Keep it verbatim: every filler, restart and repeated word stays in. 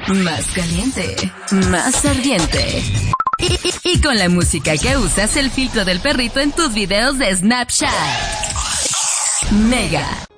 más caliente, más ardiente. Y, y, y con la música que usas, el filtro del perrito en tus videos de Snapchat. Mega.